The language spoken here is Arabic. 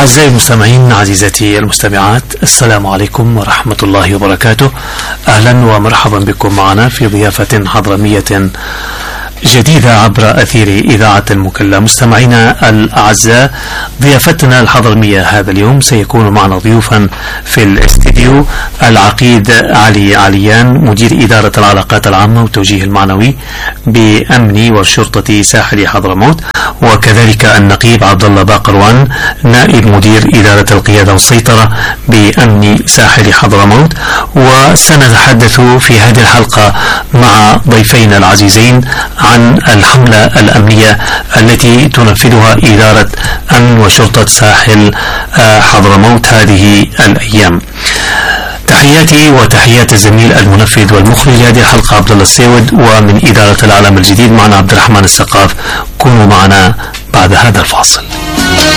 أعزائي المستمعين، عزيزتي المستمعات، السلام عليكم ورحمة الله وبركاته. أهلا ومرحبا بكم معنا في ضيافة حضرمية جديدة عبر أثير إذاعة المكلا. مستمعينا الأعزاء، ضيافتنا الحضرمية هذا اليوم سيكون معنا ضيوفا في الاستديو العقيد علي عليان، مدير إدارة العلاقات العامة والتوجيه المعنوي بأمن وشرطة ساحل حضرموت، وكذلك النقيب عبد الله باقروان، نائب مدير إدارة القيادة والسيطرة بأمن ساحل حضرموت. وسنتحدث في هذه الحلقة مع ضيفينا العزيزين عن الحملة الأمنية التي تنفذها إدارة أمن وشرطة ساحل حضرموت هذه الأيام. تحياتي وتحيات الزميل المنفذ والمخرج هذه الحلقة عبد الله السيود، ومن إدارة العالم الجديد معنا عبد الرحمن السقاف. كونوا معنا بعد هذا الفاصل.